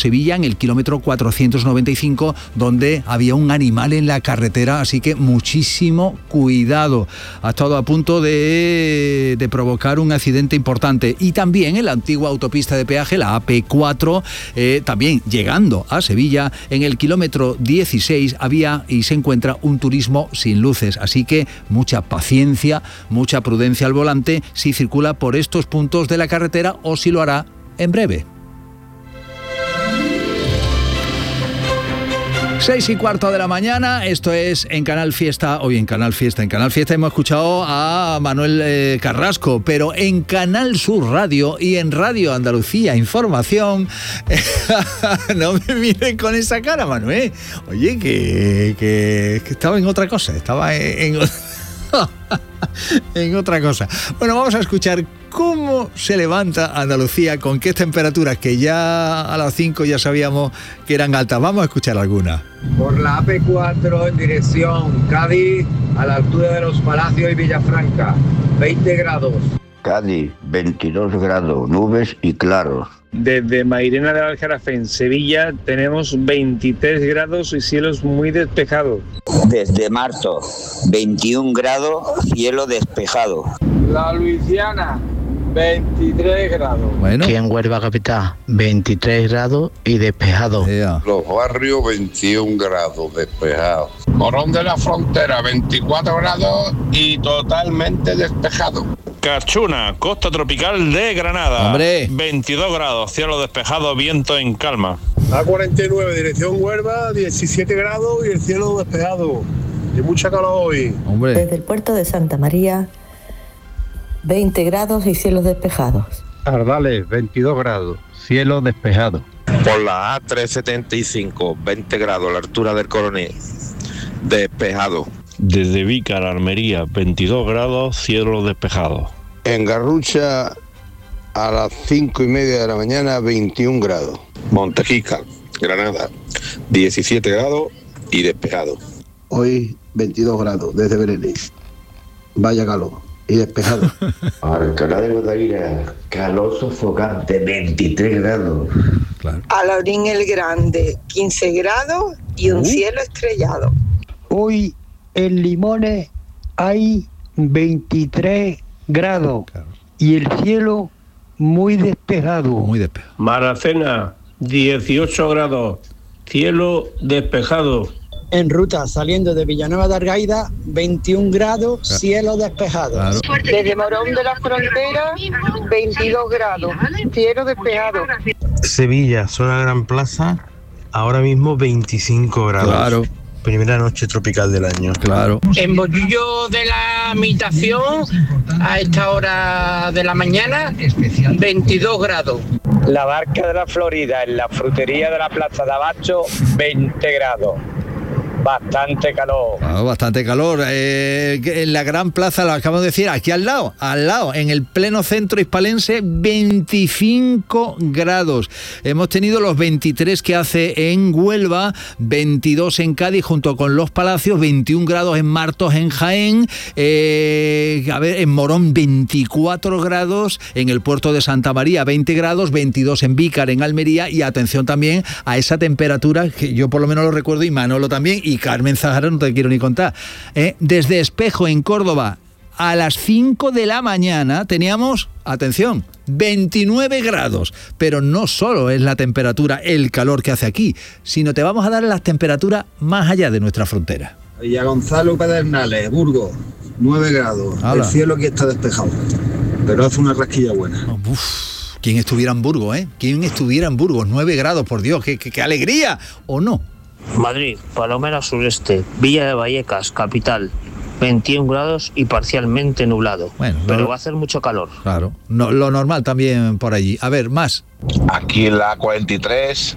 Sevilla, en el kilómetro 495, donde había un animal en la carretera, así que muchísimo cuidado. Ha estado a punto de provocar un accidente importante. Y también en la antigua autopista de peaje, la AP4, también llegando a Sevilla, en el kilómetro 16 había y se encuentra un turismo sin luces, así que mucha paciencia, mucha prudencia al volante si circula por estos puntos de la carretera o si lo hará en breve. 6:15 de la mañana, esto es en Canal Fiesta. Hoy en Canal Fiesta hemos escuchado a Manuel Carrasco, pero en Canal Sur Radio y en Radio Andalucía Información, no me miren con esa cara, Manuel. Oye, que estaba en otra cosa, en otra cosa. Bueno, vamos a escuchar cómo se levanta Andalucía, con qué temperaturas, que ya a las 5 ya sabíamos que eran altas. Vamos a escuchar algunas. Por la AP4 en dirección Cádiz, a la altura de los Palacios y Villafranca, 20 grados. Cádiz, 22 grados, nubes y claros. Desde Mairena del Aljarafe, en Sevilla, tenemos 23 grados y cielos muy despejados. Desde marzo, 21 grados, cielo despejado. La Luisiana, 23 grados. Bueno. Aquí en Huelva capital, 23 grados y despejado. Los Barrios, 21 grados, despejado. Morón de la Frontera, 24 grados y totalmente despejado. Carchuna, costa tropical de Granada. ¡Hombre! 22 grados, cielo despejado, viento en calma. A49, dirección Huelva, 17 grados y el cielo despejado. Y mucha calor hoy. ¡Hombre! Desde el puerto de Santa María, 20 grados y cielos despejados. Ardales, 22 grados, cielo despejado. Por la A375, 20 grados, a la altura del Coronel, despejado. Desde Vícar, Almería, 22 grados, cielo despejado. En Garrucha, a las 5:30 de la mañana, 21 grados. Montejica, Granada, 17 grados y despejado. Hoy 22 grados desde Belén. Vaya calor y despejado. Alcalá de Guadaira, calor sofocante, 23 grados. Claro. Alaurín el Grande, 15 grados y un cielo estrellado. Hoy en Limones hay 23 grados y el cielo muy despejado. Muy despejado. Maracena, 18 grados, cielo despejado. En ruta, saliendo de Villanueva de Argaida, 21 grados, cielo despejado. Claro. Desde Morón de la Frontera, 22 grados, cielo despejado. Sevilla, zona Gran Plaza, ahora mismo 25 grados. Claro. Primera noche tropical del año. Claro. En Bollullo de la Habitación, a esta hora de la mañana, 22 grados. La Barca de la Florida, en la frutería de la Plaza de Abacho, 20 grados. Bastante calor. Bastante calor. En la Gran Plaza, lo acabamos de decir, aquí al lado, en el pleno centro hispalense, 25 grados. Hemos tenido los 23 que hace en Huelva, 22 en Cádiz junto con Los Palacios, 21 grados en Martos, en Jaén, en Morón 24 grados, en el puerto de Santa María 20 grados, 22 en Vícar, en Almería, y atención también a esa temperatura que yo por lo menos lo recuerdo, y Manolo también, y Carmen Zahara no te quiero ni contar. Desde Espejo, en Córdoba, a las 5 de la mañana teníamos, atención, 29 grados. Pero no solo es la temperatura, el calor que hace aquí, sino te vamos a dar las temperaturas más allá de nuestra frontera. Y a Gonzalo Pedernales, Burgos, 9 grados. ¡Hala! El cielo aquí está despejado, pero hace una rasquilla buena. ¿Quién estuviera en Burgos, ¿Quién estuviera en Burgos? 9 grados, por Dios, qué alegría, ¿o no? Madrid, Palomera Sureste, Villa de Vallecas, capital, 21 grados y parcialmente nublado. Bueno, pero va a hacer mucho calor. Claro, no, lo normal también por allí. A ver, más. Aquí en la A43,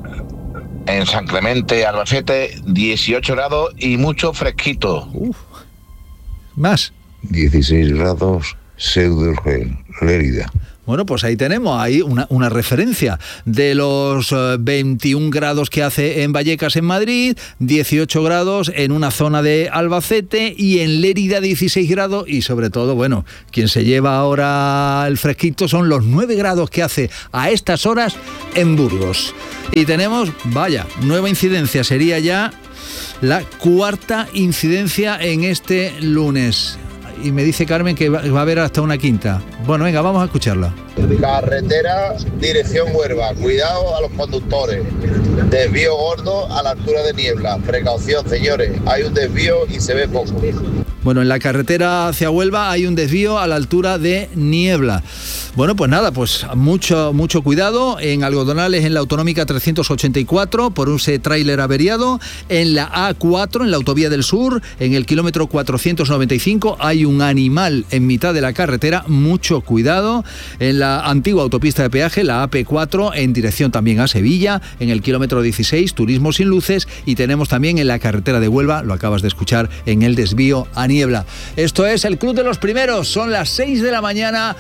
en San Clemente, Albacete, 18 grados y mucho fresquito. Más. 16 grados, Seu de Urgel, Lérida. Bueno, pues ahí tenemos una referencia de los 21 grados que hace en Vallecas, en Madrid, 18 grados en una zona de Albacete y en Lérida 16 grados y sobre todo, bueno, quien se lleva ahora el fresquito son los 9 grados que hace a estas horas en Burgos. Y tenemos, vaya, nueva incidencia, sería ya la 4ª incidencia en este lunes. Y me dice Carmen que va a haber hasta una 5ª. Bueno, venga, vamos a escucharla. Carretera, dirección Huelva. Cuidado a los conductores. Desvío gordo a la altura de Niebla. Precaución, señores. Hay un desvío y se ve poco. Bueno, en la carretera hacia Huelva hay un desvío a la altura de Niebla. Bueno, pues nada, pues mucho cuidado. En Algodonales, en la Autonómica 384, por un tráiler averiado. En la A4, en la Autovía del Sur, en el kilómetro 495, hay un animal en mitad de la carretera. Mucho cuidado. En la antigua autopista de peaje, la AP4, en dirección también a Sevilla, en el kilómetro 16, turismo sin luces. Y tenemos también en la carretera de Huelva, lo acabas de escuchar, en el desvío a Niebla. Esto es el Club de los Primeros. Son las 6 de la mañana,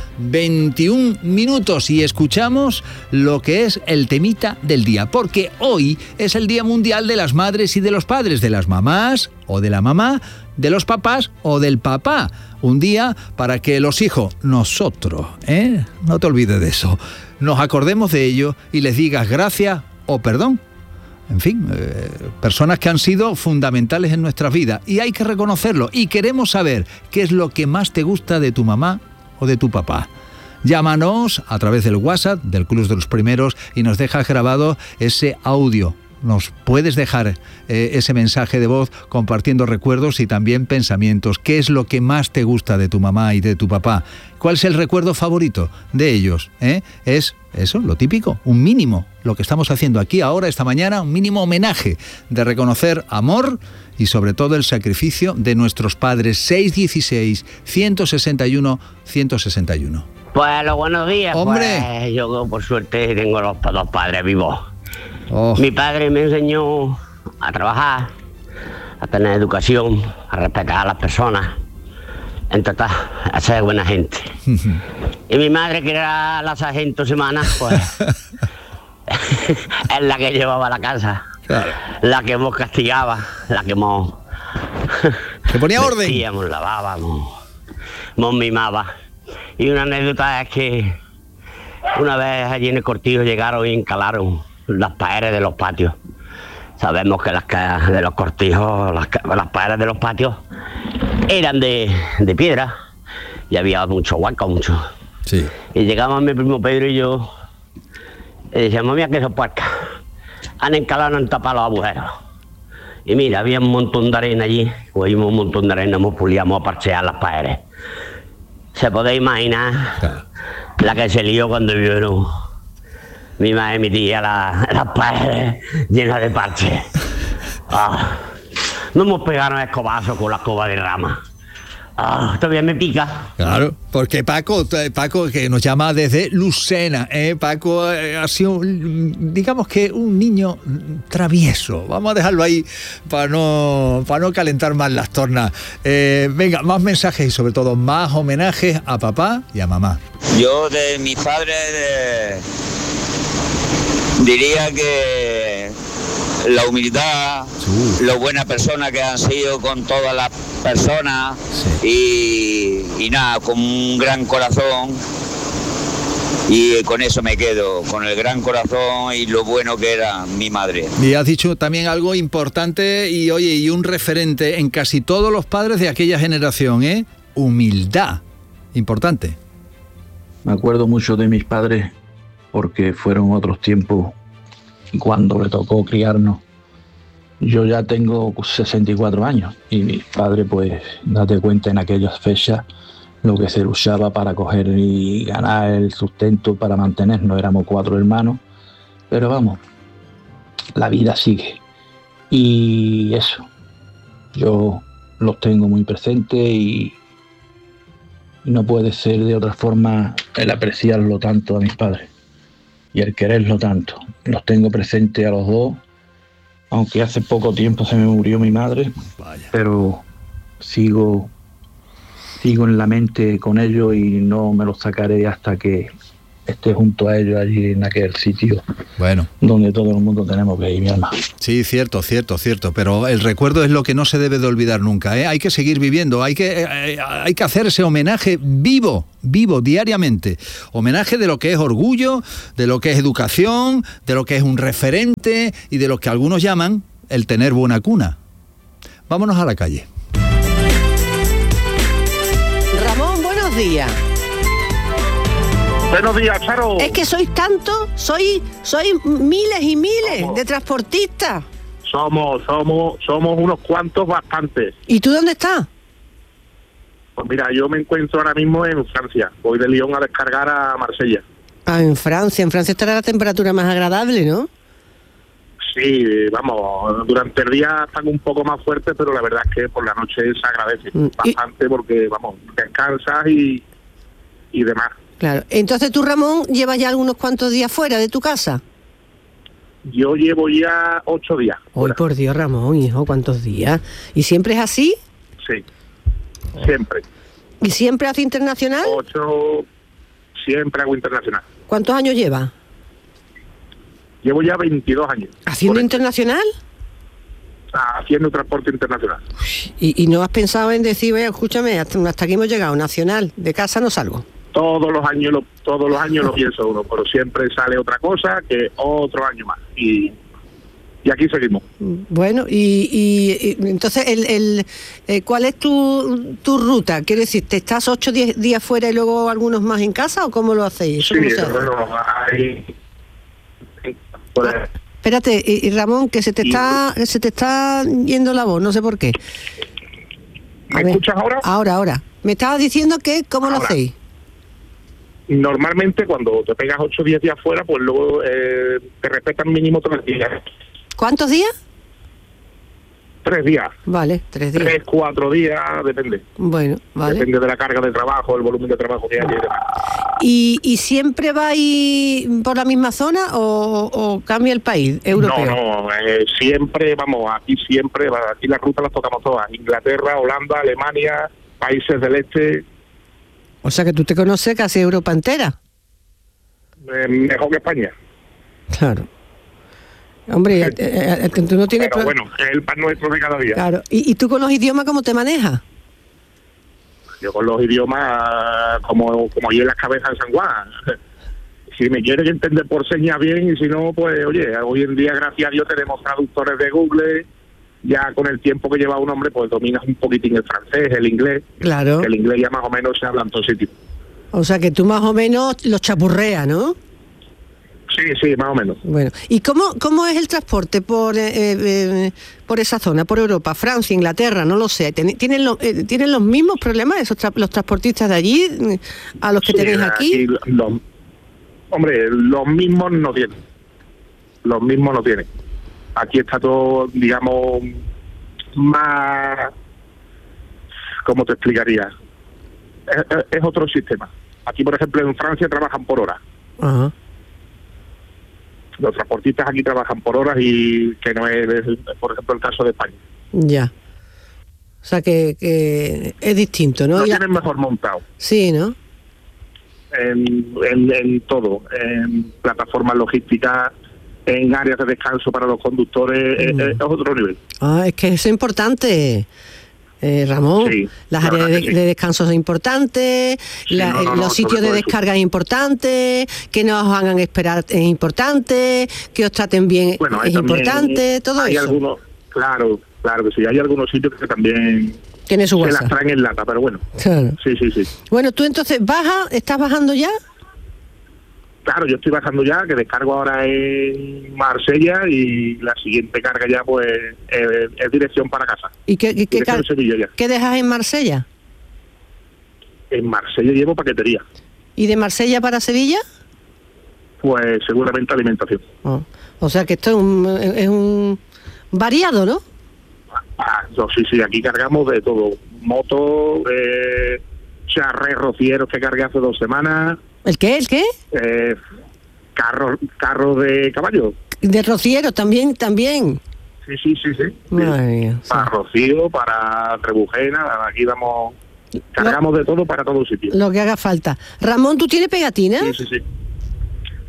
21 minutos y escuchamos lo que es el temita del día, porque hoy es el Día Mundial de las Madres y de los Padres, de las mamás o de la mamá, de los papás o del papá. Un día para que los hijos, nosotros, no te olvides de eso, nos acordemos de ello y les digas gracias o perdón. En fin, personas que han sido fundamentales en nuestras vidas y hay que reconocerlo. Y queremos saber qué es lo que más te gusta de tu mamá o de tu papá. Llámanos a través del WhatsApp del Club de los Primeros y nos dejas grabado ese audio. Nos puedes dejar ese mensaje de voz compartiendo recuerdos y también pensamientos. ¿Qué es lo que más te gusta de tu mamá y de tu papá? ¿Cuál es el recuerdo favorito de ellos? Es eso, lo típico, un mínimo, lo que estamos haciendo aquí ahora, esta mañana, un mínimo homenaje de reconocer amor y sobre todo el sacrificio de nuestros padres. 616-161-161. Pues los buenos días. ¡Hombre! Pues, yo por suerte tengo los dos padres vivos. Mi padre me enseñó a trabajar, a tener educación, a respetar a las personas, en total, a ser buena gente. Y mi madre, que era la sargento Semana, pues es la que llevaba la casa, claro. La que nos castigaba, la que nos que ponía orden, vestíamos, lavábamos, nos mimaba. Y una anécdota es que una vez allí en el cortijo llegaron y encalaron las paredes de los patios. Sabemos que las de los cortijos, las paredes de los patios eran de piedra y había mucho hueco, mucho. Sí. Y llegamos mi primo Pedro y yo y decíamos, mira que esos puercas han encalado, han tapado los agujeros. Y mira, había un montón de arena allí, cogimos un montón de arena, nos pulíamos a parchear las paredes. Se podéis imaginar, claro, la que se lió cuando vieron mi madre y mi tía las paredes llenas de parches. No nos pegaron escobazos con la escoba de rama. Todavía me pica. Claro, porque Paco, que nos llama desde Lucena, Paco ha sido, digamos que un niño travieso. Vamos a dejarlo ahí para no calentar más las tornas. Venga, más mensajes y sobre todo más homenajes a papá y a mamá. Yo de mis padres diría que la humildad, lo buena persona que han sido con todas las personas, sí. y nada, con un gran corazón, y con eso me quedo, con el gran corazón y lo bueno que era mi madre. Y has dicho también algo importante y oye, y un referente en casi todos los padres de aquella generación, humildad, importante. Me acuerdo mucho de mis padres porque fueron otros tiempos cuando me tocó criarnos. Yo ya tengo 64 años y mi padre, pues, date cuenta en aquellas fechas lo que se luchaba para coger y ganar el sustento para mantenernos. Éramos 4 hermanos, pero vamos, la vida sigue. Y eso, yo los tengo muy presentes y no puede ser de otra forma el apreciarlo tanto a mis padres y el quererlo tanto. Los tengo presentes a los dos, aunque hace poco tiempo se me murió mi madre. Vaya. Pero sigo en la mente con ellos y no me los sacaré hasta que esté junto a ellos allí en aquel sitio. Bueno. Donde todo el mundo tenemos que ir, mi alma. Sí, cierto, pero el recuerdo es lo que no se debe de olvidar nunca, ¿eh? Hay que seguir viviendo, hay que hacer ese homenaje vivo, diariamente. Homenaje de lo que es orgullo, de lo que es educación, de lo que es un referente y de lo que algunos llaman el tener buena cuna. Vámonos a la calle. Ramón, buenos días. Buenos días, Charo. Es que sois tantos, sois miles y miles de transportistas. Somos unos cuantos bastantes. ¿Y tú dónde estás? Pues mira, yo me encuentro ahora mismo en Francia. Voy de Lyon a descargar a Marsella. Ah, en Francia estará la temperatura más agradable, ¿no? Sí, vamos, durante el día están un poco más fuertes, pero la verdad es que por la noche se agradece bastante porque, vamos, descansas y demás. Claro. Entonces tú, Ramón, llevas ya algunos cuantos días fuera de tu casa. Yo llevo ya 8 días. Hoy por Dios, Ramón, hijo, ¿cuántos días? ¿Y siempre es así? Sí, siempre. ¿Y siempre hace internacional? 8, siempre hago internacional. ¿Cuántos años llevas? Llevo ya 22 años. ¿Haciendo internacional? Haciendo transporte internacional. ¿Y no has pensado en decir, oye, escúchame, hasta aquí hemos llegado, nacional, de casa no salgo? Todos los años lo piensa uno, pero siempre sale otra cosa que otro año más. Y aquí seguimos. Bueno, y entonces, ¿cuál es tu ruta? Quiero decir, ¿te estás 8 días fuera y luego algunos más en casa o cómo lo hacéis? Sí, bueno, hay... Espérate, y Ramón, que se te está yendo la voz, no sé por qué. ¿Me escuchas ahora? Ahora. Me estabas diciendo que, ¿cómo lo hacéis? Normalmente cuando te pegas 8 o 10 días fuera, pues luego te respetan mínimo 3 días. ¿Cuántos días? 3 días. Vale, 3 días. 3, 4 días, depende. Bueno, vale. Depende de la carga de trabajo, el volumen de trabajo que haya y demás. ¿Y siempre vais por la misma zona o cambia el país europeo? No, siempre, vamos, aquí la ruta las tocamos todas. Inglaterra, Holanda, Alemania, países del este. O sea que tú te conoces casi Europa entera. Mejor que España. Claro. Hombre, tú no tienes... Pero bueno, es el pan nuestro de cada día. Claro. ¿Y tú con los idiomas cómo te manejas? Yo con los idiomas como yo en las cabezas de San Juan. Si me quieres entender por señas bien, y si no, pues oye, hoy en día, gracias a Dios, tenemos traductores de Google. Ya con el tiempo que lleva un hombre, pues dominas un poquitín el francés, el inglés. Claro. El inglés ya más o menos se habla en todos sitios. O sea que tú más o menos los chapurreas, ¿no? Sí, más o menos. Bueno, ¿y cómo es el transporte por esa zona, por Europa, Francia, Inglaterra? No lo sé. ¿Tienen los mismos problemas los transportistas de allí a los que tenéis aquí? Hombre, los mismos no tienen. Aquí está todo, digamos, más... ¿Cómo te explicaría? Es otro sistema. Aquí, por ejemplo, en Francia trabajan por hora. Ajá. Los transportistas aquí trabajan por horas y que no es, por ejemplo, el caso de España. Ya. O sea que es distinto, ¿no? Lo tienen mejor montado. Sí, ¿no? En todo. En plataformas logísticas, en áreas de descanso para los conductores, es otro nivel. Es que eso es importante. Ramón, sí, las áreas de descanso son importantes, los sitios de descarga es importante, que no os hagan esperar es importante, que os traten bien es importante, todo hay eso. Algunos, claro que sí, hay algunos sitios que también tiene su se WhatsApp. las traen en lata, pero bueno. Claro. Sí. Bueno, tú entonces ¿estás bajando ya? Claro, yo estoy bajando ya, que descargo ahora en Marsella y la siguiente carga ya pues es dirección para casa. ¿Y qué dejas en Marsella? En Marsella llevo paquetería. ¿Y de Marsella para Sevilla? Pues seguramente alimentación. O sea que esto es un variado, ¿no? Sí, aquí cargamos de todo. Motos, charrés rocieros que cargué hace 2 semanas. ¿El qué? Carros de caballo. De rocieros también. Sí. Madre mía, para Rocío, para Trebujena, aquí cargamos de todo para todo sitio. Lo que haga falta. Ramón, ¿tú tienes pegatina? Sí.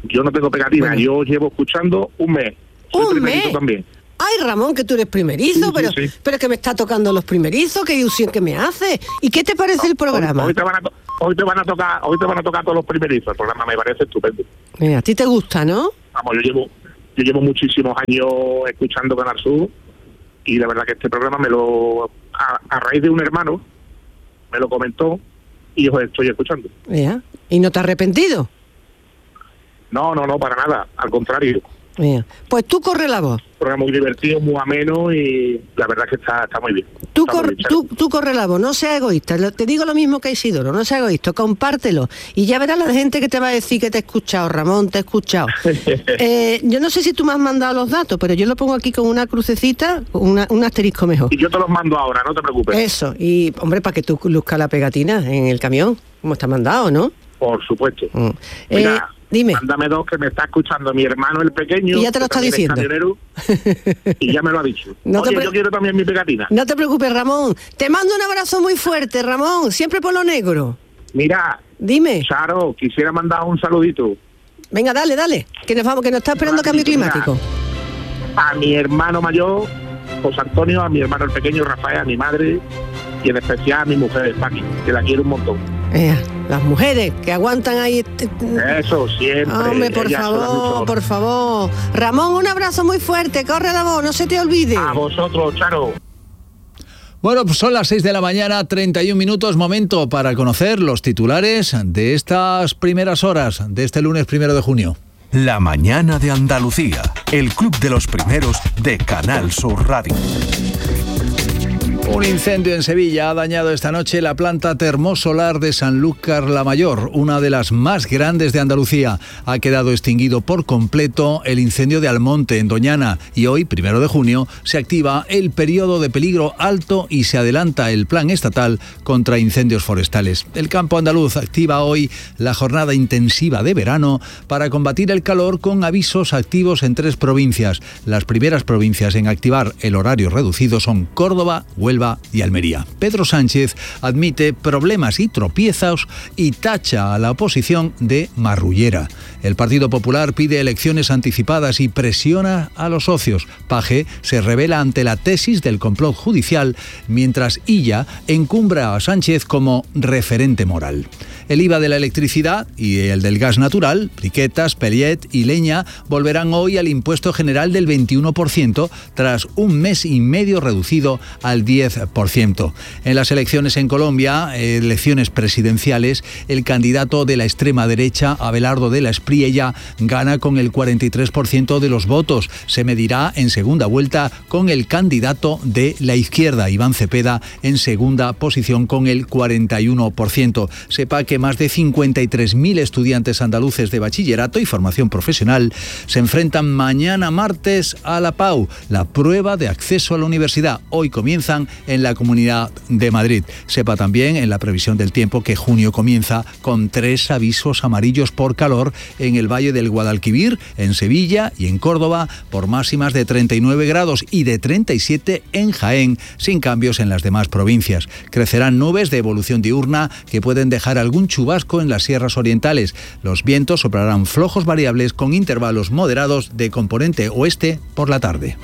Yo no tengo pegatina, bueno. Yo llevo escuchando un mes. Soy primerizo también. Ay, Ramón, que tú eres primerizo, sí, sí. Pero que me está tocando los primerizos, qué ilusión que me hace. ¿Y qué te parece el programa? Hoy te van a tocar todos los primerizos. El programa me parece estupendo. A ti te gusta, ¿no? Vamos, yo llevo muchísimos años escuchando Canal Sur y la verdad que este programa a raíz de un hermano me lo comentó y os estoy escuchando. ¿Y no te has arrepentido? No, para nada, al contrario. Pues tú corre la voz. Un programa muy divertido, muy ameno y la verdad que está muy bien. Tú corre la voz, no seas egoísta. Te digo lo mismo que Isidoro, no seas egoísta, compártelo. Y ya verás la gente que te va a decir que te he escuchado, Ramón, te he escuchado. Yo no sé si tú me has mandado los datos, pero yo lo pongo aquí con una crucecita, un asterisco mejor. Y yo te los mando ahora, no te preocupes. Eso, y hombre, para que tú luzcas la pegatina en el camión, como está mandado, ¿no? Por supuesto. Mira, dime. Mándame dos que me está escuchando mi hermano el pequeño. Y ya te lo está diciendo. Y ya me lo ha dicho. Yo quiero también mi pegatina. No te preocupes, Ramón. Te mando un abrazo muy fuerte, Ramón. Siempre por lo negro. Mira. Dime. Charo, quisiera mandar un saludito. Venga, dale. Que nos vamos, que nos está esperando cambio climático. A mi hermano mayor, José Antonio, a mi hermano el pequeño, Rafael, a mi madre y en especial a mi mujer, Paqui, que la quiero un montón. Las mujeres que aguantan ahí. Eso, siempre. Hombre, por favor. Ramón, un abrazo muy fuerte, corre la voz, no se te olvide. A vosotros, Charo. Bueno, pues son las 6 de la mañana, 31 minutos, momento para conocer los titulares de estas primeras horas de este lunes 1 de junio. La mañana de Andalucía, el club de los primeros de Canal Sur Radio. Un incendio en Sevilla ha dañado esta noche la planta termosolar de Sanlúcar la Mayor, una de las más grandes de Andalucía. Ha quedado extinguido por completo el incendio de Almonte, en Doñana, y hoy, 1 de junio, se activa el periodo de peligro alto y se adelanta el plan estatal contra incendios forestales. El campo andaluz activa hoy la jornada intensiva de verano para combatir el calor con avisos activos en 3 provincias. Las primeras provincias en activar el horario reducido son Córdoba, Huelva y Almería. Pedro Sánchez admite problemas y tropiezos y tacha a la oposición de marrullera. El Partido Popular pide elecciones anticipadas y presiona a los socios. Paje se revela ante la tesis del complot judicial, mientras Illa encumbra a Sánchez como referente moral. El IVA de la electricidad y el del gas natural, briquetas, pellet y leña, volverán hoy al impuesto general del 21% tras un mes y medio reducido al 10%. En las elecciones en Colombia, elecciones presidenciales, el candidato de la extrema derecha, Abelardo de la Espriella, gana con el 43% de los votos. Se medirá en segunda vuelta con el candidato de la izquierda, Iván Cepeda, en segunda posición con el 41%. Sepa que más de 53.000 estudiantes andaluces de bachillerato y formación profesional se enfrentan mañana martes a la PAU, la prueba de acceso a la universidad. Hoy comienzan en la Comunidad de Madrid. Sepa también en la previsión del tiempo que junio comienza con 3 avisos amarillos por calor en el Valle del Guadalquivir, en Sevilla y en Córdoba, por máximas de 39 grados y de 37 en Jaén, sin cambios en las demás provincias. Crecerán nubes de evolución diurna que pueden dejar algún chubasco en las sierras orientales. Los vientos soplarán flojos variables con intervalos moderados de componente oeste por la tarde.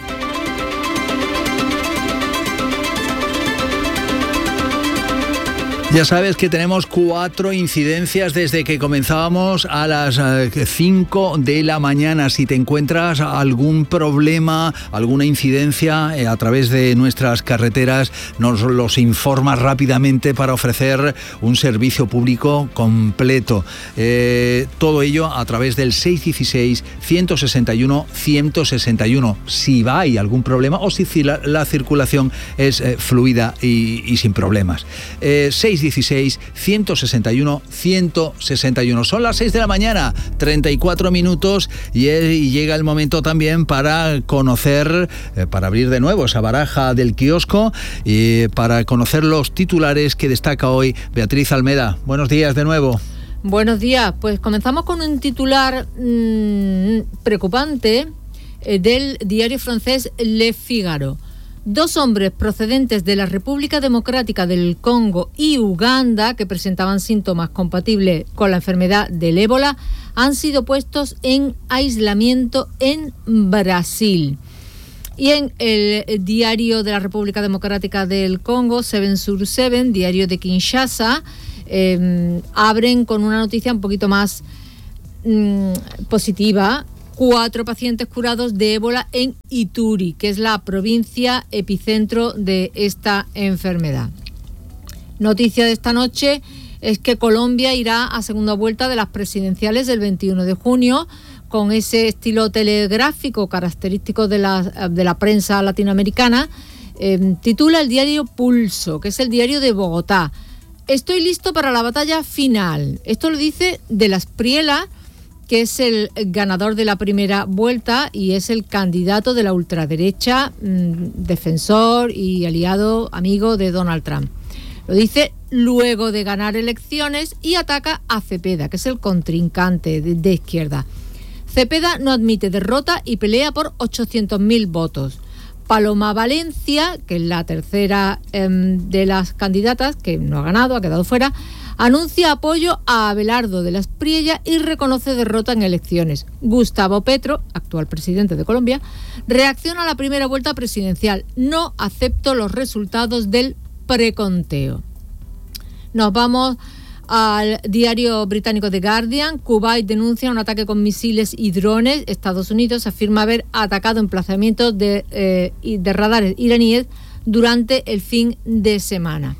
Ya sabes que tenemos 4 incidencias desde que comenzábamos a las 5 de la mañana. Si te encuentras algún problema, alguna incidencia a través de nuestras carreteras, nos los informas rápidamente para ofrecer un servicio público completo. Todo ello a través del 616-161-161. Si hay algún problema o si la circulación es fluida y sin problemas. 616-161-161. Son las 6 de la mañana, 34 minutos y llega el momento también para conocer, para abrir de nuevo esa baraja del kiosco y para conocer los titulares que destaca hoy Beatriz Almeda. Buenos días de nuevo. Buenos días, pues comenzamos con un titular preocupante del diario francés Le Figaro. 2 hombres procedentes de la República Democrática del Congo y Uganda, que presentaban síntomas compatibles con la enfermedad del ébola, han sido puestos en aislamiento en Brasil. Y en el diario de la República Democrática del Congo, 7/7, diario de Kinshasa, abren con una noticia un poquito más positiva. 4 pacientes curados de ébola en Ituri, que es la provincia epicentro de esta enfermedad. Noticia de esta noche es que Colombia irá a segunda vuelta de las presidenciales del 21 de junio, con ese estilo telegráfico característico de la prensa latinoamericana. Titula el diario Pulso, que es el diario de Bogotá: estoy listo para la batalla final. Esto lo dice De las Priela, que es el ganador de la primera vuelta y es el candidato de la ultraderecha, defensor y aliado, amigo de Donald Trump. Lo dice luego de ganar elecciones y ataca a Cepeda, que es el contrincante de izquierda. Cepeda no admite derrota y pelea por 800.000 votos. Paloma Valencia, que es la tercera de las candidatas, que no ha ganado, ha quedado fuera, anuncia apoyo a Abelardo de la Espriella y reconoce derrota en elecciones. Gustavo Petro, actual presidente de Colombia, reacciona a la primera vuelta presidencial: no acepto los resultados del preconteo. Nos vamos al diario británico The Guardian. Kuwait denuncia un ataque con misiles y drones. Estados Unidos afirma haber atacado emplazamientos de radares iraníes durante el fin de semana.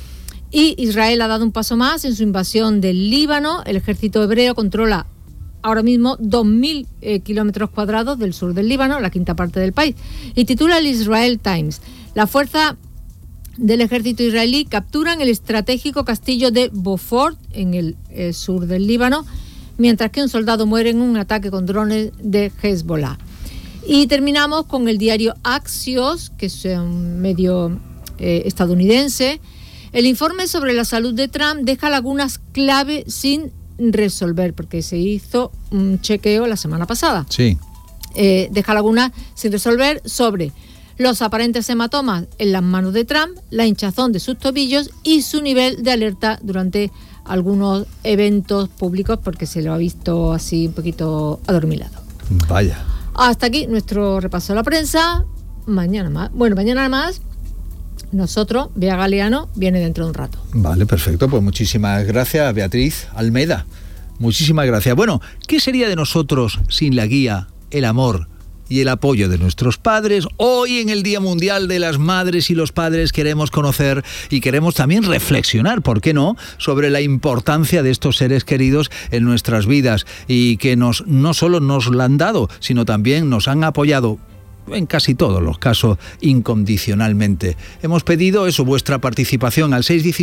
Y Israel ha dado un paso más en su invasión del Líbano. El ejército hebreo controla ahora mismo 2.000 kilómetros cuadrados del sur del Líbano, la quinta parte del país. Y titula el Israel Times: la fuerza del ejército israelí capturan el estratégico castillo de Beaufort en el sur del Líbano, mientras que un soldado muere en un ataque con drones de Hezbollah. Y terminamos con el diario Axios, que es un medio estadounidense. El informe sobre la salud de Trump deja lagunas clave sin resolver, porque se hizo un chequeo la semana pasada. Sí. Deja lagunas sin resolver sobre los aparentes hematomas en las manos de Trump, la hinchazón de sus tobillos y su nivel de alerta durante algunos eventos públicos, porque se lo ha visto así un poquito adormilado. Vaya. Hasta aquí nuestro repaso a la prensa. Mañana más. Bueno, mañana más. Nosotros, Bea Galeano, viene dentro de un rato. Vale, perfecto. Pues muchísimas gracias, Beatriz Almeda. Muchísimas gracias. Bueno, ¿qué sería de nosotros sin la guía, el amor y el apoyo de nuestros padres? Hoy, en el Día Mundial de las Madres y los Padres, queremos conocer y queremos también reflexionar, ¿por qué no?, sobre la importancia de estos seres queridos en nuestras vidas y que no solo nos lo han dado, sino también nos han apoyado en casi todos los casos incondicionalmente. Hemos pedido eso, vuestra participación al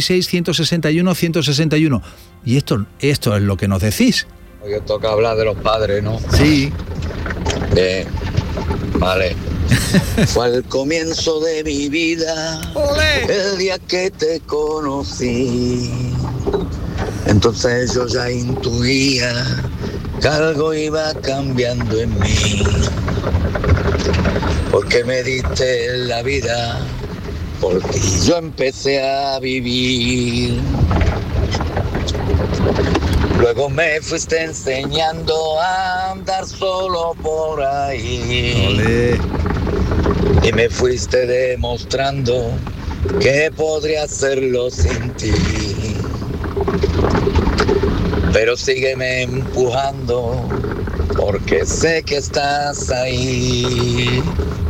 616-161-161. Y esto es lo que nos decís. Hoy os toca hablar de los padres, ¿no? Sí. Vale. Fue el comienzo de mi vida. ¡Olé! El día que te conocí. Entonces yo ya intuía que algo iba cambiando en mí. Porque me diste la vida, por ti yo empecé a vivir. Luego me fuiste enseñando a andar solo por ahí. ¡Olé! Y me fuiste demostrando que podría hacerlo sin ti. Pero sígueme empujando, porque sé que estás ahí.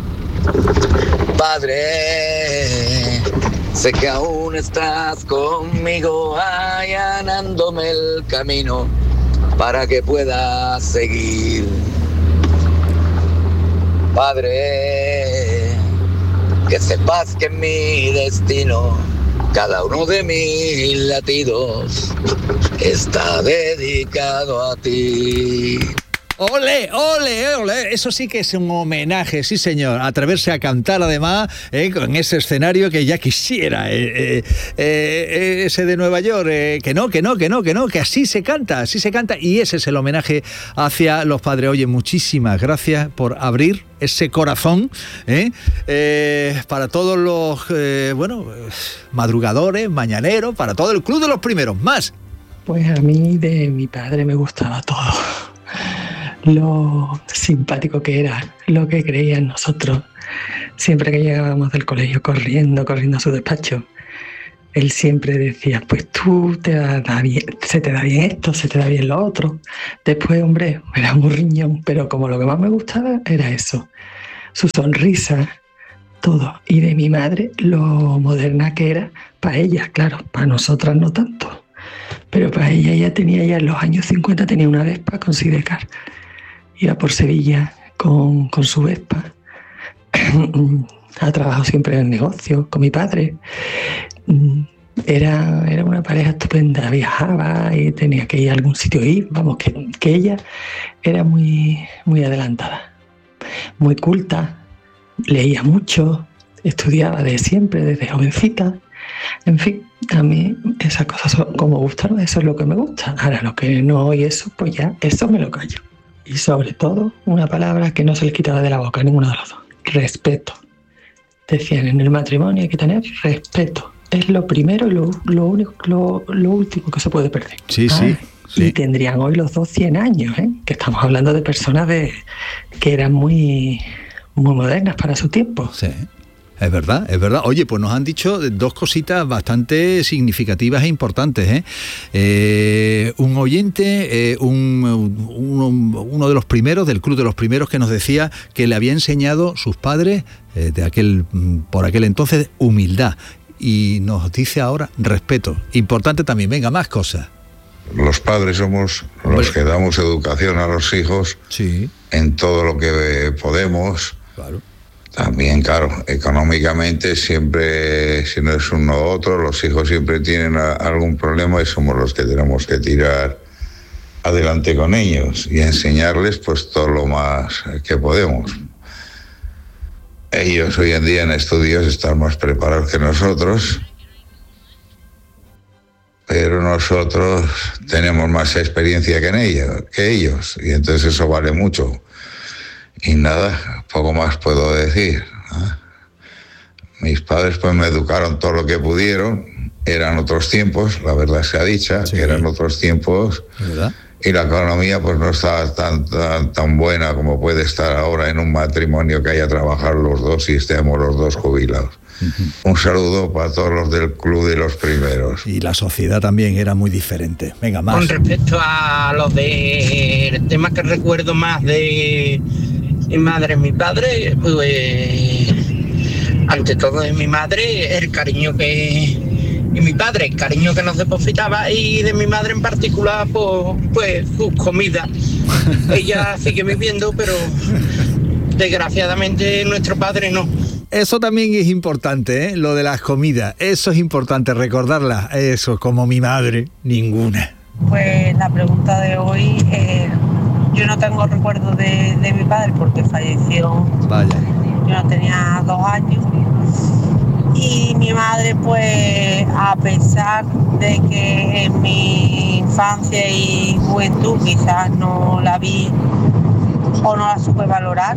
Padre, sé que aún estás conmigo, allanándome el camino para que pueda seguir. Padre, que sepas que en mi destino, cada uno de mis latidos está dedicado a ti. ¡Ole, ole, ole! Eso sí que es un homenaje, sí señor. Atreverse a cantar además con ese escenario que ya quisiera. Ese de Nueva York, que así se canta. Y ese es el homenaje hacia los padres. Oye, muchísimas gracias por abrir ese corazón para todos los madrugadores, mañaneros, para todo el Club de los Primeros. Más. Pues a mí de mi padre me gustaba todo. Lo simpático que era, lo que creía en nosotros. Siempre que llegábamos del colegio corriendo a su despacho, él siempre decía, pues tú se te da bien esto, se te da bien lo otro. Después, hombre, era muy riñón, pero como lo que más me gustaba era eso, su sonrisa, todo. Y de mi madre, lo moderna que era, para ella, claro, para nosotras no tanto. Pero para ella tenía ya en los años 50, tenía una Vespa con sidecar. Iba por Sevilla con su Vespa. Ha trabajado siempre en el negocio con mi padre. Era una pareja estupenda. Viajaba y tenía que ir a algún sitio ir. Vamos, que ella era muy, muy adelantada, muy culta, leía mucho, estudiaba desde siempre, desde jovencita. En fin, a mí esas cosas como gustaron, eso es lo que me gusta. Ahora lo que no y eso, pues ya, eso me lo callo. Y sobre todo, una palabra que no se le quitaba de la boca a ninguno de los dos: respeto. Decían, en el matrimonio hay que tener respeto. Es lo primero y lo único, lo último que se puede perder. Sí. Y tendrían hoy los dos 100 años, que estamos hablando de personas que eran muy, muy modernas para su tiempo. Sí. Es verdad. Oye, pues nos han dicho dos cositas bastante significativas e importantes. Un oyente, uno de los primeros, del Club de los Primeros, que nos decía que le había enseñado sus padres, por aquel entonces, humildad. Y nos dice ahora respeto. Importante también. Venga, más cosas. Los padres somos los que damos educación a los hijos, sí, en todo lo que podemos. Claro. También, claro, económicamente siempre, si no es uno u otro, los hijos siempre tienen algún problema y somos los que tenemos que tirar adelante con ellos y enseñarles pues todo lo más que podemos. Ellos hoy en día en estudios están más preparados que nosotros, pero nosotros tenemos más experiencia que ellos, y entonces eso vale mucho. Y nada, poco más puedo decir. Mis padres pues me educaron todo lo que pudieron. Eran otros tiempos, la verdad sea dicha, sí, que eran otros tiempos. ¿Verdad? Y la economía pues no estaba tan buena como puede estar ahora en un matrimonio que haya trabajado los dos y estemos los dos jubilados. Uh-huh. Un saludo para todos los del Club de los Primeros. Y la sociedad también era muy diferente. Venga, más. Con respecto a los del tema que recuerdo más de mi madre y mi padre, pues ante todo de mi madre el cariño y mi padre el cariño que nos depositaba, y de mi madre en particular pues sus comidas. Ella sigue viviendo, pero desgraciadamente nuestro padre no. Eso también es importante, lo de las comidas. Eso es importante recordarlas. Eso, como mi madre, ninguna. Pues la pregunta de hoy, yo no tengo recuerdo de mi padre porque falleció. Vaya. Yo no tenía 2 años. Y mi madre, pues, a pesar de que en mi infancia y juventud quizás no la vi o no la supe valorar,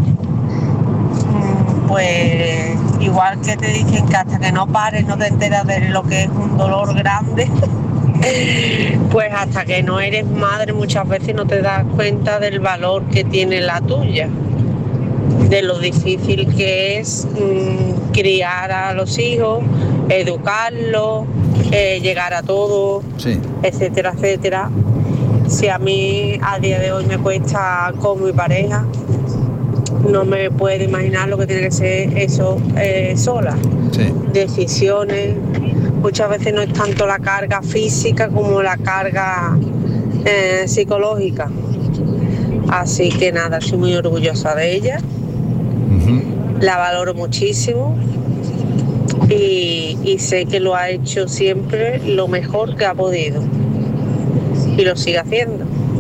pues igual que te dicen que hasta que no pares no te enteras de lo que es un dolor grande, pues hasta que no eres madre muchas veces no te das cuenta del valor que tiene la tuya, de lo difícil que es criar a los hijos, educarlos, llegar a todo, sí, etcétera, etcétera. Si a mí a día de hoy me cuesta con mi pareja, no me puedo imaginar lo que tiene que ser eso sola. Sí. Decisiones, muchas veces no es tanto la carga física como la carga psicológica. Así que nada, estoy muy orgullosa de ella. Uh-huh. La valoro muchísimo y sé que lo ha hecho siempre lo mejor que ha podido y lo sigue haciendo.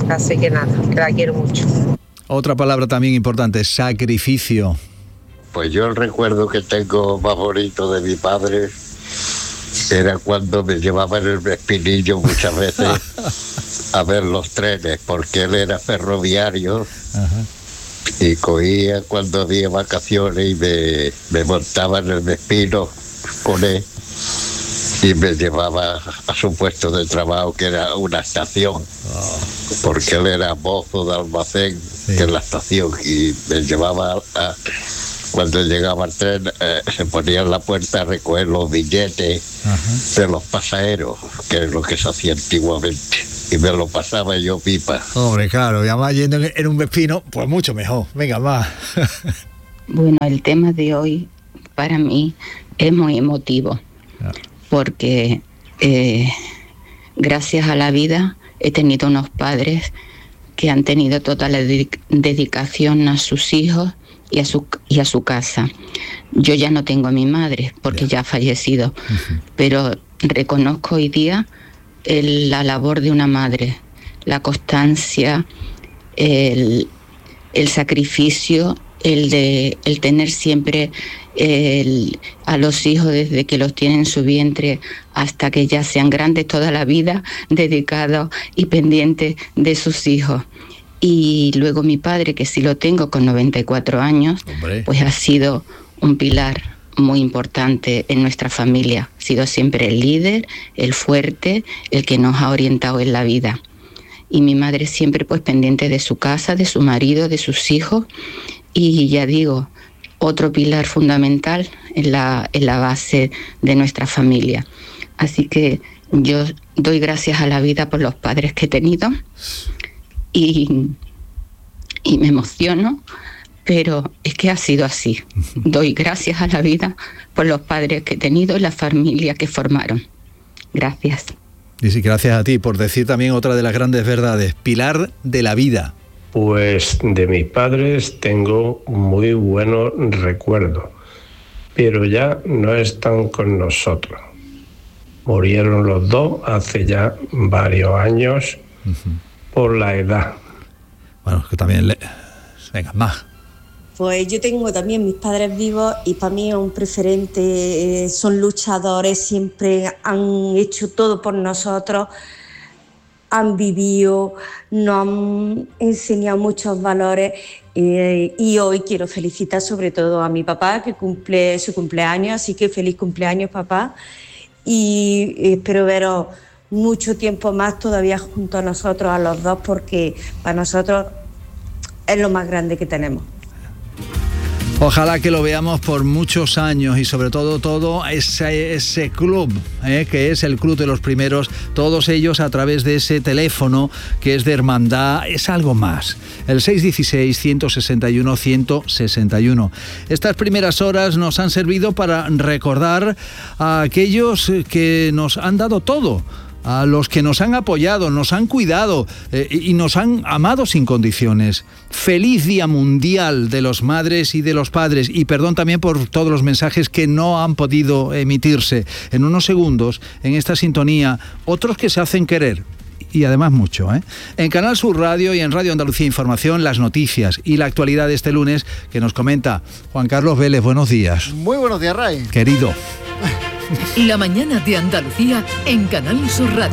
Así que nada, que la quiero mucho. Otra palabra también importante, sacrificio. Pues yo el recuerdo que tengo más bonito de mi padre era cuando me llevaba en el Espinillo muchas veces a ver los trenes, porque él era ferroviario. Ajá. Y cogía cuando había vacaciones y me montaba en el Vespino con él y me llevaba a su puesto de trabajo, que era una estación, porque él era mozo de almacén, sí, en la estación, y me llevaba cuando llegaba el tren, se ponía en la puerta a recoger los billetes, ajá, de los pasajeros, que es lo que se hacía antiguamente. Y me lo pasaba yo pipa. Hombre, claro, y además yendo en un Vespino, pues mucho mejor. Venga, va. Bueno, el tema de hoy para mí es muy emotivo, porque gracias a la vida he tenido unos padres que han tenido toda la dedicación a sus hijos y a su casa. Yo ya no tengo a mi madre porque ya ha fallecido, pero reconozco hoy día la labor de una madre, la constancia, el sacrificio, el tener siempre a los hijos desde que los tienen en su vientre hasta que ya sean grandes, toda la vida dedicados y pendientes de sus hijos. Y luego mi padre, que sí lo tengo con 94 años, ¡hombre!, pues ha sido un pilar muy importante en nuestra familia. Ha sido siempre el líder, el fuerte, el que nos ha orientado en la vida. Y mi madre siempre pues pendiente de su casa, de su marido, de sus hijos. Y ya digo, otro pilar fundamental en la base de nuestra familia. Así que yo doy gracias a la vida por los padres que he tenido y me emociono, pero es que ha sido así. Doy gracias a la vida por los padres que he tenido y la familia que formaron. Gracias. Y sí, gracias a ti por decir también otra de las grandes verdades, pilar de la vida. Pues de mis padres tengo muy buenos recuerdos, pero ya no están con nosotros. Murieron los dos hace ya varios años por la edad. Bueno, que también venga, más. Pues yo tengo también mis padres vivos y para mí es un preferente, son luchadores, siempre han hecho todo por nosotros, han vivido, nos han enseñado muchos valores y hoy quiero felicitar sobre todo a mi papá que cumple su cumpleaños, así que feliz cumpleaños, papá, y espero veros mucho tiempo más todavía junto a nosotros, a los dos, porque para nosotros es lo más grande que tenemos. Ojalá que lo veamos por muchos años y sobre todo ese club, que es el Club de los Primeros, todos ellos a través de ese teléfono que es de hermandad, es algo más. El 616-161-161. Estas primeras horas nos han servido para recordar a aquellos que nos han dado todo, a los que nos han apoyado, nos han cuidado y nos han amado sin condiciones. Feliz Día Mundial de los Madres y de los Padres, y perdón también por todos los mensajes que no han podido emitirse. En unos segundos, en esta sintonía, otros que se hacen querer. Y además mucho, En Canal Sur Radio y en Radio Andalucía Información, las noticias y la actualidad de este lunes que nos comenta Juan Carlos Vélez. Buenos días. Muy buenos días, Ray. Querido. La mañana de Andalucía en Canal Sur Radio.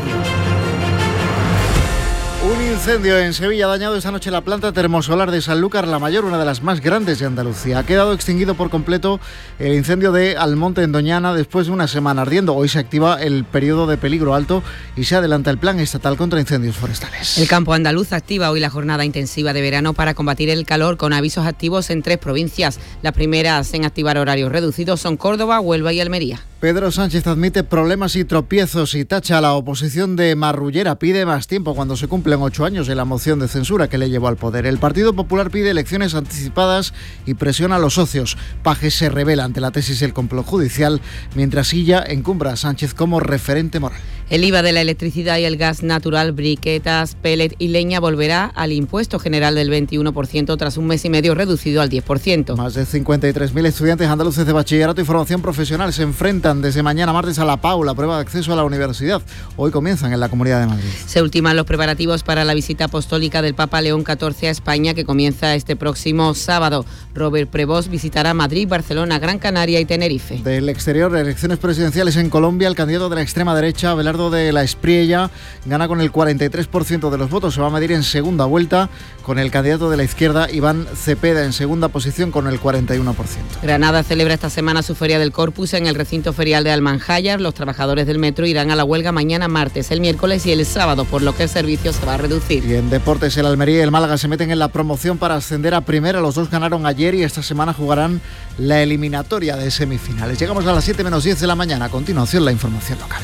Un incendio en Sevilla ha dañado esta noche la planta termosolar de Sanlúcar la Mayor, una de las más grandes de Andalucía. Ha quedado extinguido por completo el incendio de Almonte en Doñana después de una semana ardiendo. Hoy se activa el periodo de peligro alto y se adelanta el plan estatal contra incendios forestales. El campo andaluz activa hoy la jornada intensiva de verano para combatir el calor con avisos activos en 3 provincias. Las primeras en activar horarios reducidos son Córdoba, Huelva y Almería. Pedro Sánchez admite problemas y tropiezos y tacha a la oposición de marrullera. Pide más tiempo cuando se cumplen 8 años de la moción de censura que le llevó al poder. El Partido Popular pide elecciones anticipadas y presiona a los socios. Paje se revela ante la tesis del complot judicial, mientras Illa encumbra a Sánchez como referente moral. El IVA de la electricidad y el gas natural, briquetas, pellet y leña volverá al impuesto general del 21% tras un mes y medio reducido al 10%. Más de 53.000 estudiantes andaluces de bachillerato y formación profesional se enfrentan desde mañana martes a la PAU, la prueba de acceso a la universidad. Hoy comienzan en la Comunidad de Madrid. Se ultiman los preparativos para la visita apostólica del Papa León XIV a España, que comienza este próximo sábado. Robert Prevost visitará Madrid, Barcelona, Gran Canaria y Tenerife. Del exterior, elecciones presidenciales en Colombia, el candidato de la extrema derecha, Abelardo de la Espriella, gana con el 43% de los votos. Se va a medir en segunda vuelta con el candidato de la izquierda, Iván Cepeda, en segunda posición con el 41%. Granada celebra esta semana su Feria del Corpus en el recinto ferial de Almanjayar. Los trabajadores del metro irán a la huelga mañana martes, el miércoles y el sábado, por lo que el servicio se va a reducir. Y en deportes, el Almería y el Málaga se meten en la promoción para ascender a primera. Los dos ganaron ayer y esta semana jugarán la eliminatoria de semifinales. Llegamos a las 7 menos 10 de la mañana. A continuación, la información local.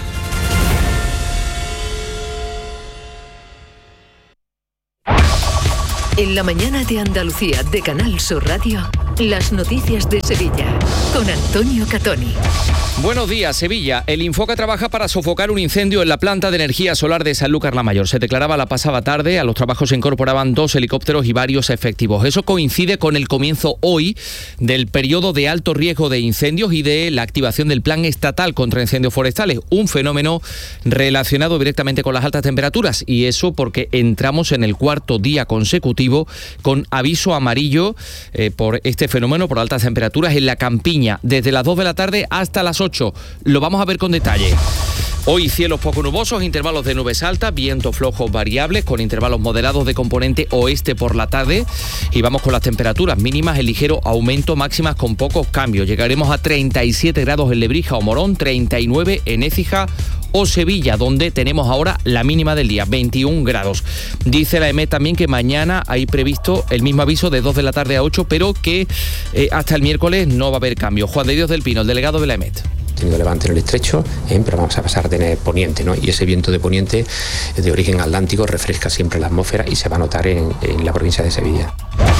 En la mañana de Andalucía de Canal Sur Radio, las noticias de Sevilla, con Antonio Catoni. Buenos días, Sevilla. El Infoca trabaja para sofocar un incendio en la planta de energía solar de Sanlúcar la Mayor. Se declaraba la pasada tarde, a los trabajos se incorporaban 2 helicópteros y varios efectivos. Eso coincide con el comienzo hoy del periodo de alto riesgo de incendios y de la activación del Plan Estatal contra Incendios Forestales, un fenómeno relacionado directamente con las altas temperaturas, y eso porque entramos en el 4º día consecutivo con aviso amarillo por este fenómeno, por altas temperaturas en la campiña, desde las 2 de la tarde hasta las 8. Lo vamos a ver con detalle. Hoy cielos poco nubosos, intervalos de nubes altas, vientos flojos variables con intervalos moderados de componente oeste por la tarde, y vamos con las temperaturas mínimas en ligero aumento, máximas con pocos cambios. Llegaremos a 37 grados en Lebrija o Morón, 39 en Écija o Sevilla, donde tenemos ahora la mínima del día, 21 grados. Dice la EMET también que mañana hay previsto el mismo aviso de 2 de la tarde a 8, pero que hasta el miércoles no va a haber cambio. Juan de Dios del Pino, el delegado de la EMET. Tenido levante en el estrecho, pero vamos a pasar a tener poniente, ¿no? Y ese viento de poniente de origen atlántico refresca siempre la atmósfera y se va a notar en la provincia de Sevilla.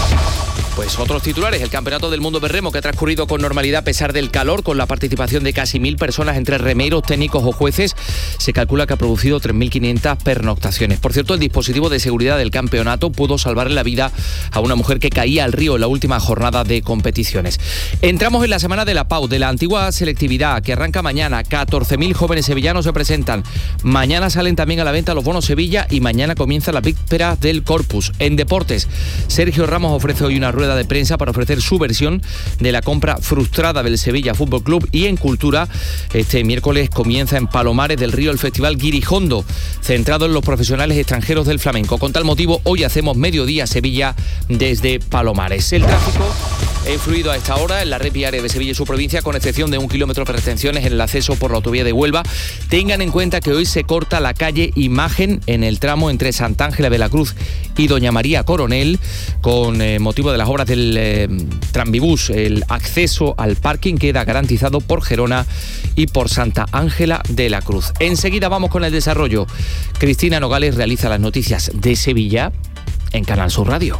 Pues otros titulares: el Campeonato del Mundo de Remo, que ha transcurrido con normalidad a pesar del calor, con la participación de casi 1.000 personas entre remeros, técnicos o jueces. Se calcula que ha producido 3.500 pernoctaciones. Por cierto, el dispositivo de seguridad del campeonato pudo salvarle la vida a una mujer que caía al río en la última jornada de competiciones. Entramos en la semana de la PAU, de la antigua selectividad, que arranca mañana. 14.000 jóvenes sevillanos se presentan. Mañana salen también a la venta los bonos Sevilla y mañana comienza la víspera del Corpus. En deportes, Sergio Ramos ofrece hoy una rueda de prensa para ofrecer su versión de la compra frustrada del Sevilla Fútbol Club. Y en cultura, este miércoles comienza en Palomares del Río el Festival Guirijondo, centrado en los profesionales extranjeros del flamenco. Con tal motivo, hoy hacemos Mediodía Sevilla desde Palomares. El tráfico es fluido a esta hora en la red viaria de Sevilla y su provincia, con excepción de 1 kilómetro de retenciones en el acceso por la autovía de Huelva. Tengan en cuenta que hoy se corta la calle Imagen en el tramo entre Santa Ángela de la Cruz y Doña María Coronel, con motivo de las obras del tranvibús. El acceso al parking queda garantizado por Gerona y por Santa Ángela de la Cruz. Enseguida vamos con el desarrollo. Cristina Nogales realiza las noticias de Sevilla en Canal Sur Radio.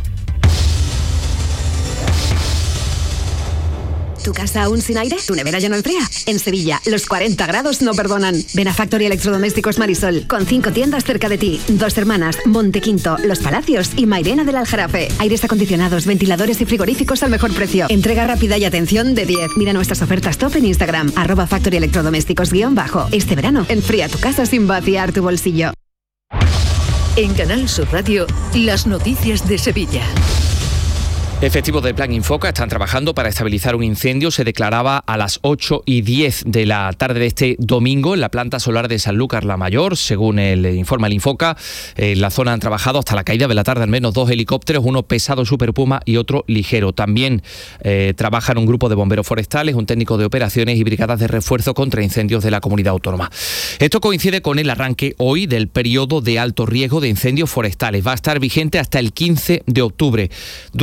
¿Tu casa aún sin aire? ¿Tu nevera ya no enfría? En Sevilla, los 40 grados no perdonan. Ven a Factory Electrodomésticos Marisol, con 5 tiendas cerca de ti. 2 Hermanas, Montequinto, Los Palacios y Mairena del Aljarafe. Aires acondicionados, ventiladores y frigoríficos al mejor precio. Entrega rápida y atención de 10. Mira nuestras ofertas top en Instagram, @Factory Electrodomésticos _. Este verano, enfría tu casa sin vaciar tu bolsillo. En Canal Sur Radio, las noticias de Sevilla. Efectivos del Plan Infoca están trabajando para estabilizar un incendio. Se declaraba a las 8:10 de la tarde de este domingo en la planta solar de Sanlúcar la Mayor. Según informa el Infoca, en la zona han trabajado hasta la caída de la tarde al menos 2 helicópteros, uno pesado Super Puma y otro ligero. También trabajan un grupo de bomberos forestales, un técnico de operaciones y brigadas de refuerzo contra incendios de la comunidad autónoma. Esto coincide con el arranque hoy del periodo de alto riesgo de incendios forestales. Va a estar vigente hasta el 15 de octubre. Durante este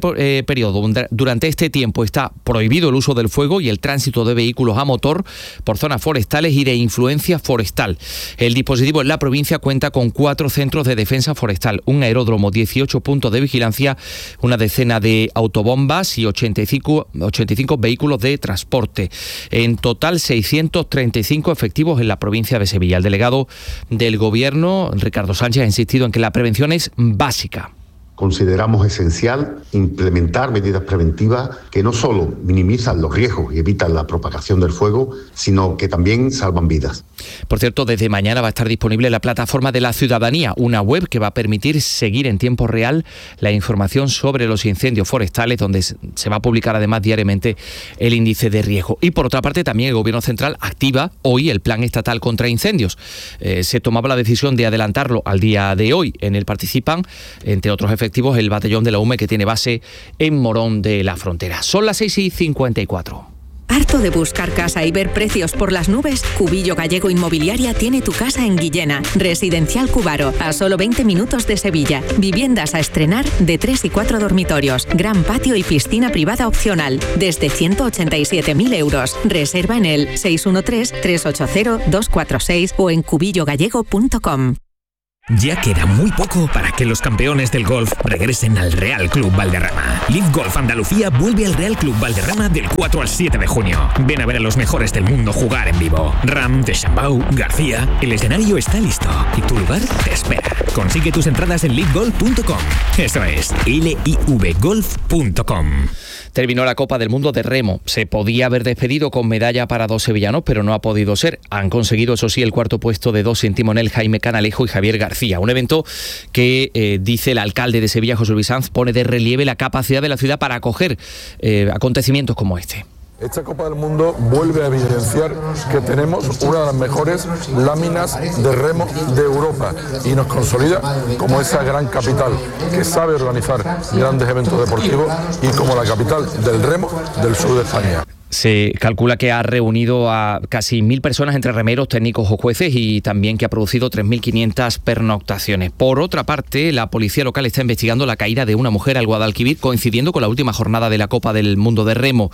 periodo, durante este tiempo, está prohibido el uso del fuego y el tránsito de vehículos a motor por zonas forestales y de influencia forestal. El dispositivo en la provincia cuenta con 4 centros de defensa forestal, un aeródromo, 18 puntos de vigilancia, una decena de autobombas y 85 vehículos de transporte. En total, 635 efectivos en la provincia de Sevilla. El delegado del Gobierno, Ricardo Sánchez, ha insistido en que la prevención es básica. Consideramos esencial implementar medidas preventivas que no solo minimizan los riesgos y evitan la propagación del fuego, sino que también salvan vidas. Por cierto, desde mañana va a estar disponible la plataforma de la ciudadanía, una web que va a permitir seguir en tiempo real la información sobre los incendios forestales, donde se va a publicar además diariamente el índice de riesgo. Y por otra parte, también el Gobierno Central activa hoy el Plan Estatal contra Incendios. Se tomaba la decisión de adelantarlo al día de hoy. En él participan, entre otros efectivos, el batallón de la UME, que tiene base en Morón de la Frontera. Son las 6:54. ¿Harto de buscar casa y ver precios por las nubes? Cubillo Gallego Inmobiliaria tiene tu casa en Guillena. Residencial Cubaro, a solo 20 minutos de Sevilla. Viviendas a estrenar de 3 y 4 dormitorios. Gran patio y piscina privada opcional. Desde 187.000 euros. Reserva en el 613-380-246 o en cubillogallego.com. Ya queda muy poco para que los campeones del golf regresen al Real Club Valderrama. Live Golf Andalucía vuelve al Real Club Valderrama del 4 al 7 de junio. Ven a ver a los mejores del mundo jugar en vivo. Ram, Deschambau, García. El escenario está listo y tu lugar te espera. Consigue tus entradas en livegolf.com. Eso es, livegolf.com. Terminó la Copa del Mundo de Remo. Se podía haber despedido con medalla para 2 sevillanos, pero no ha podido ser. Han conseguido, eso sí, el cuarto puesto de 2 en timonel, Jaime Canalejo y Javier García. Un evento que, dice el alcalde de Sevilla, José Luis Sanz, pone de relieve la capacidad de la ciudad para acoger acontecimientos como este. Esta Copa del Mundo vuelve a evidenciar que tenemos una de las mejores láminas de remo de Europa y nos consolida como esa gran capital que sabe organizar grandes eventos deportivos y como la capital del remo del sur de España. Se calcula que ha reunido a casi 1.000 personas entre remeros, técnicos o jueces, y también que ha producido 3.500 pernoctaciones. Por otra parte, la policía local está investigando la caída de una mujer al Guadalquivir, coincidiendo con la última jornada de la Copa del Mundo de Remo.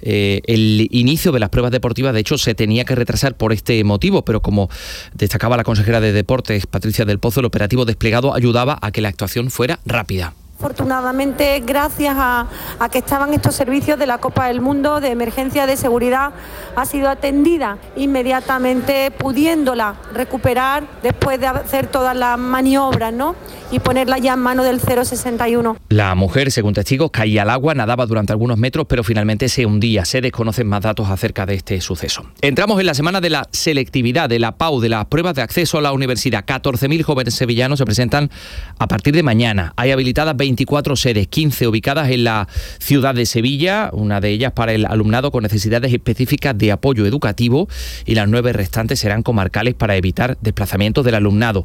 El inicio de las pruebas deportivas, de hecho, se tenía que retrasar por este motivo, pero como destacaba la consejera de Deportes, Patricia del Pozo, el operativo desplegado ayudaba a que la actuación fuera rápida. Afortunadamente, gracias a que estaban estos servicios de la Copa del Mundo de emergencia de seguridad, ha sido atendida inmediatamente, pudiéndola recuperar después de hacer todas las maniobras, ¿no? Y ponerla ya en mano del 061. La mujer, según testigos, caía al agua, nadaba durante algunos metros, pero finalmente se hundía. Se desconocen más datos acerca de este suceso. Entramos en la semana de la selectividad, de la PAU, de las pruebas de acceso a la universidad. 14.000 jóvenes sevillanos se presentan a partir de mañana. Hay habilitadas 24 sedes, 15 ubicadas en la ciudad de Sevilla, una de ellas para el alumnado con necesidades específicas de apoyo educativo, y las 9 restantes serán comarcales para evitar desplazamientos del alumnado.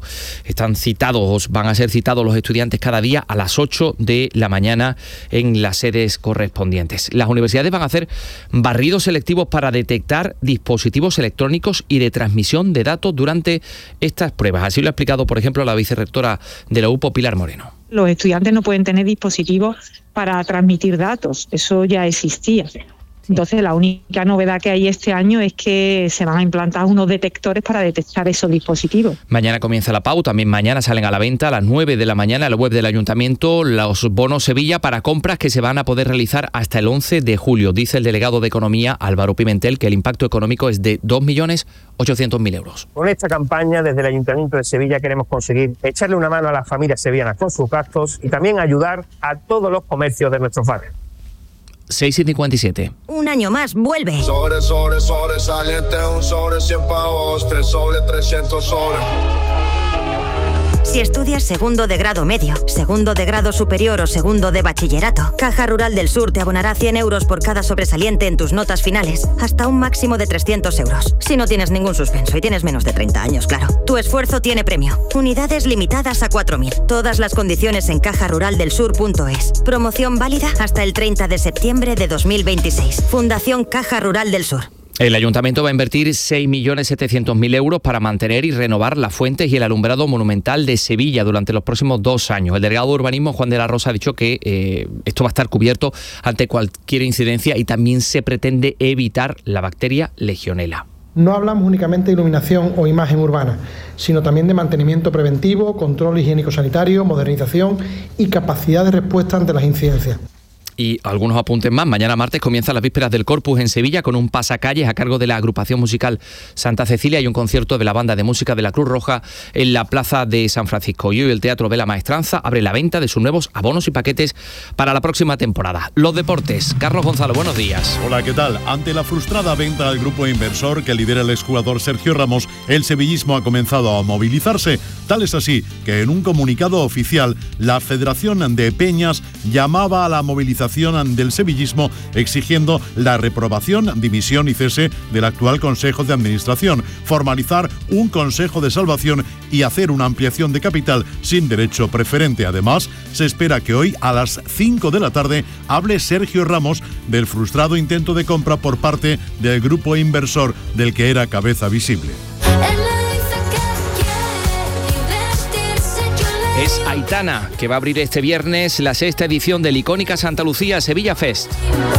Van a ser citados los estudiantes cada día a las 8 de la mañana en las sedes correspondientes. Las universidades van a hacer barridos selectivos para detectar dispositivos electrónicos y de transmisión de datos durante estas pruebas. Así lo ha explicado, por ejemplo, la vicerrectora de la UPO, Pilar Moreno. Los estudiantes no pueden tener dispositivos para transmitir datos, eso ya existía. Entonces, la única novedad que hay este año es que se van a implantar unos detectores para detectar esos dispositivos. Mañana comienza la PAU, también mañana salen a la venta a las 9 de la mañana en la web del Ayuntamiento los bonos Sevilla para compras que se van a poder realizar hasta el 11 de julio. Dice el delegado de Economía, Álvaro Pimentel, que el impacto económico es de 2.800.000 euros. Con esta campaña, desde el Ayuntamiento de Sevilla queremos conseguir echarle una mano a las familias sevillanas con sus gastos y también ayudar a todos los comercios de nuestros barrios. 6:57. Un año más, vuelve. Sobresaliente, un sobre 100 pavos, 3 sobre 300 sobre. Si estudias segundo de grado medio, segundo de grado superior o segundo de bachillerato, Caja Rural del Sur te abonará 100 euros por cada sobresaliente en tus notas finales, hasta un máximo de 300 euros. Si no tienes ningún suspenso y tienes menos de 30 años, claro. Tu esfuerzo tiene premio. Unidades limitadas a 4.000. Todas las condiciones en cajaruraldelsur.es. Promoción válida hasta el 30 de septiembre de 2026. Fundación Caja Rural del Sur. El Ayuntamiento va a invertir 6.700.000 euros para mantener y renovar las fuentes y el alumbrado monumental de Sevilla durante los próximos 2 años. El delegado de Urbanismo, Juan de la Rosa, ha dicho que esto va a estar cubierto ante cualquier incidencia y también se pretende evitar la bacteria Legionela. No hablamos únicamente de iluminación o imagen urbana, sino también de mantenimiento preventivo, control higiénico-sanitario, modernización y capacidad de respuesta ante las incidencias. Y algunos apuntes más. Mañana martes comienzan las vísperas del Corpus en Sevilla con un pasacalles a cargo de la agrupación musical Santa Cecilia y un concierto de la banda de música de la Cruz Roja en la plaza de San Francisco. Y hoy el Teatro de la Maestranza abre la venta de sus nuevos abonos y paquetes para la próxima temporada. Los deportes. Carlos Gonzalo, buenos días. Hola, ¿qué tal? Ante la frustrada venta al grupo inversor que lidera el exjugador Sergio Ramos, el sevillismo ha comenzado a movilizarse. Tal es así que en un comunicado oficial la Federación de Peñas llamaba a la movilización del sevillismo exigiendo la reprobación, dimisión y cese del actual Consejo de Administración, formalizar un Consejo de Salvación y hacer una ampliación de capital sin derecho preferente. Además, se espera que hoy a las 5 de la tarde hable Sergio Ramos del frustrado intento de compra por parte del grupo inversor del que era cabeza visible. Es Aitana, que va a abrir este viernes la 6ª edición del icónica Santa Lucía Sevilla Fest.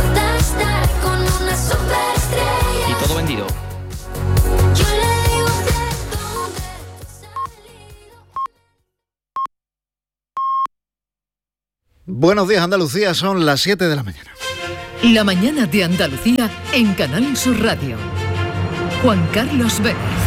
Y todo vendido. Buenos días, Andalucía, son las 7 de la mañana. La mañana de Andalucía en Canal Sur Radio. Juan Carlos Vélez.